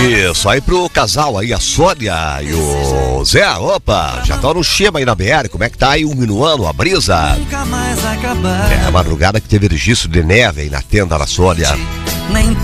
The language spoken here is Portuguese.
Isso, aí pro casal aí, a Sônia e o Zé, opa, já estão no Chema aí na BR, como é que tá aí o minuano, a brisa? É a madrugada que teve registro de neve aí na tenda da Sônia.